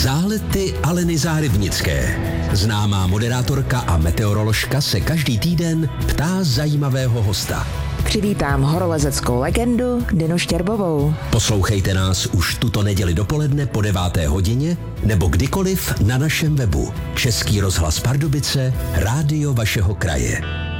Zálety Aleny Zárybnické. Známá moderátorka a meteoroložka se každý týden ptá zajímavého hosta. Přivítám horolezeckou legendu Dinu Štěrbovou. Poslouchejte nás už tuto neděli dopoledne po 9. hodině nebo kdykoliv na našem webu. Český rozhlas Pardubice, rádio vašeho kraje.